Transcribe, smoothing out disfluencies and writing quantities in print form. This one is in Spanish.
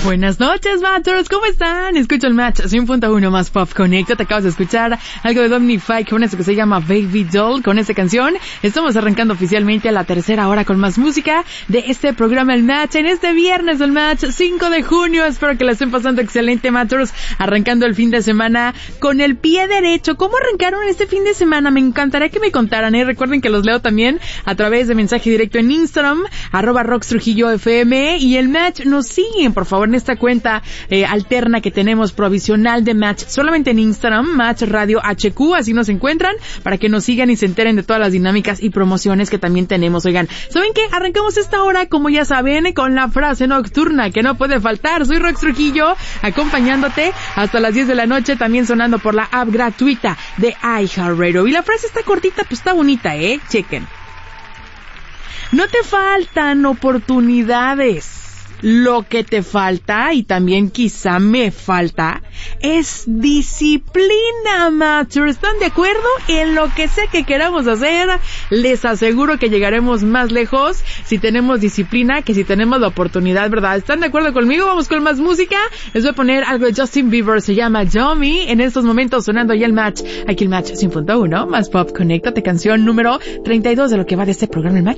Buenas noches, Matchers, ¿cómo están? Escucho el Match 100.1 más Pop Connect. Te acabas de escuchar algo de Omnify con eso que se llama Baby Doll. Con esta canción estamos arrancando oficialmente a la tercera hora con más música de este programa El Match en este viernes del Match 5 de junio. Espero que la estén pasando excelente, Matchers, arrancando el fin de semana con el pie derecho. ¿Cómo arrancaron este fin de semana? Me encantaría que me contaran, Recuerden que los leo también a través de mensaje directo en Instagram, @RoxTrujilloFM, y el Match nos siguen, por favor, en esta cuenta alterna que tenemos provisional de Match, solamente en Instagram, Match Radio HQ, así nos encuentran, para que nos sigan y se enteren de todas las dinámicas y promociones que también tenemos. Oigan, ¿saben qué? Arrancamos esta hora, como ya saben, con la frase nocturna que no puede faltar. Soy Rox Trujillo, acompañándote hasta las 10 de la noche, también sonando por la app gratuita de iHeartRadio. Y la frase está cortita, pues está bonita, chequen. No te faltan oportunidades. Lo que te falta, y también quizá me falta, es disciplina, Matcher. ¿Están de acuerdo? En lo que sea que queramos hacer, les aseguro que llegaremos más lejos si tenemos disciplina que si tenemos la oportunidad, ¿verdad? ¿Están de acuerdo conmigo? Vamos con más música. Les voy a poner algo de Justin Bieber, se llama Yummy. En estos momentos sonando ya el Match, aquí el Match 100.1, más Pop. Conéctate, canción número 32 de lo que va de este programa, el Match.